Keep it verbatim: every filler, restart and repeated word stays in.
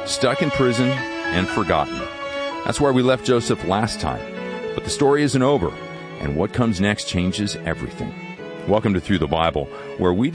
stuck in prison and forgotten. That's where we left Joseph last time. But the story isn't over, and what comes next changes everything. Welcome to Through the Bible, where we